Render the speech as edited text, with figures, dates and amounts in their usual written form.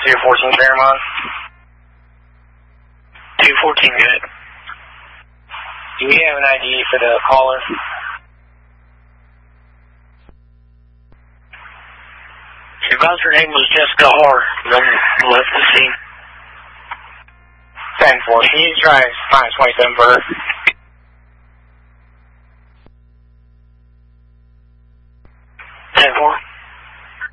214 Paramount. 214, good. Do we have an ID for the caller? She advised her name was Jessica Hart, then left the scene. 10-4, can you try minus 27 for her?